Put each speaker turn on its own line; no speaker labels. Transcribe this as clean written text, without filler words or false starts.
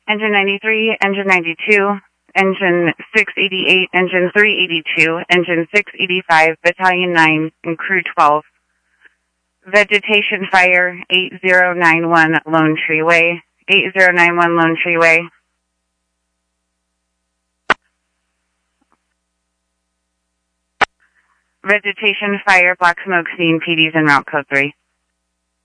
Engine 93, Engine 92, Engine 688, Engine 382, Engine 685, Battalion 9, and Crew 12. Vegetation fire 8091 Lone Tree Way. 8091 Lone Tree Way. Vegetation fire, black smoke scene, PDs and route code 3.